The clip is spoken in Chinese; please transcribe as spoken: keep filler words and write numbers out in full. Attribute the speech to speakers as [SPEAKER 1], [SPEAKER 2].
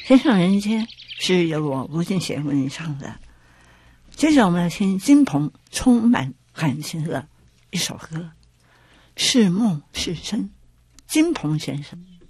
[SPEAKER 1] 天上人间是由我吴俊贤为你唱的。接着我们来听金鹏充满感情的一首歌，是梦是真，金鹏先生。